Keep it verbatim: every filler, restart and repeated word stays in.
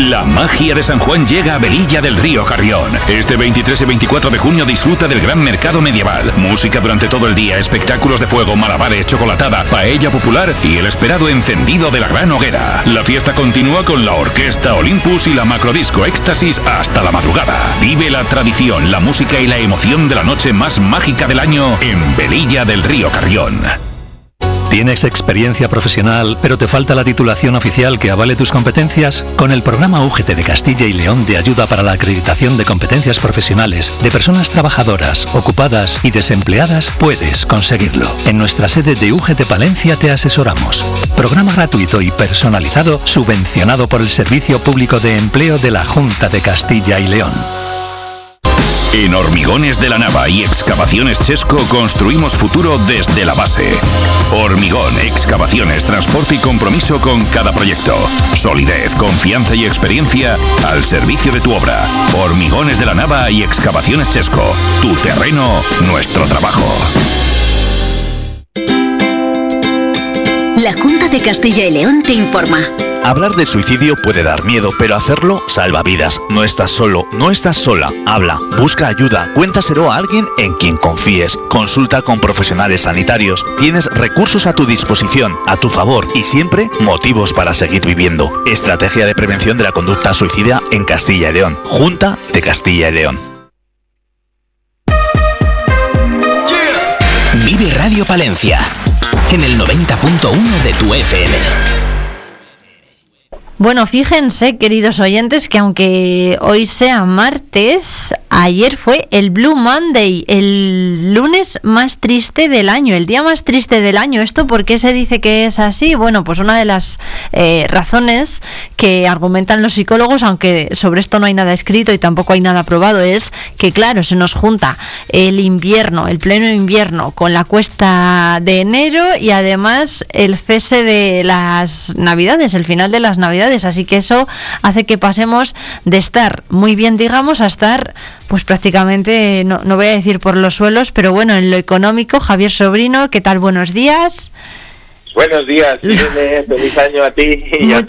La magia de San Juan llega a Velilla del Río Carrión. Este veintitrés y veinticuatro de junio disfruta del gran mercado medieval. Música durante todo el día, espectáculos de fuego, malabares, chocolatada, paella popular y el esperado encendido de la gran hoguera. La fiesta continúa con la Orquesta Olympus y la Macrodisco Éxtasis hasta la madrugada. Vive la tradición, la música y la emoción de la noche más mágica del año en Velilla del Río Carrión. ¿Tienes experiencia profesional, pero te falta la titulación oficial que avale tus competencias? Con el programa U G T de Castilla y León de ayuda para la acreditación de competencias profesionales de personas trabajadoras, ocupadas y desempleadas, puedes conseguirlo. En nuestra sede de U G T Palencia te asesoramos. Programa gratuito y personalizado subvencionado por el Servicio Público de Empleo de la Junta de Castilla y León. En Hormigones de la Nava y Excavaciones Chesco construimos futuro desde la base. Hormigón, excavaciones, transporte y compromiso con cada proyecto. Solidez, confianza y experiencia al servicio de tu obra. Hormigones de la Nava y Excavaciones Chesco. Tu terreno, nuestro trabajo. La Junta de Castilla y León te informa. Hablar de suicidio puede dar miedo, pero hacerlo salva vidas. No estás solo, no estás sola. Habla, busca ayuda, cuéntaselo a alguien en quien confíes. Consulta con profesionales sanitarios. Tienes recursos a tu disposición, a tu favor y siempre motivos para seguir viviendo. Estrategia de prevención de la conducta suicida en Castilla y León. Junta de Castilla y León. Vive Radio Palencia en el noventa punto uno de tu F M. Bueno, fíjense, queridos oyentes, que aunque hoy sea martes, ayer fue el Blue Monday, el lunes más triste del año, el día más triste del año. ¿Esto por qué se dice que es así? Bueno, pues una de las eh, razones que argumentan los psicólogos, aunque sobre esto no hay nada escrito y tampoco hay nada probado, es que, claro, se nos junta el invierno, el pleno invierno, con la cuesta de enero y además el cese de las Navidades, el final de las Navidades. Así que eso hace que pasemos de estar muy bien, digamos, a estar pues prácticamente, no, no voy a decir por los suelos, pero bueno, en lo económico. Javier Sobrino, ¿qué tal? Buenos días. Buenos días, Irene, feliz año a ti y a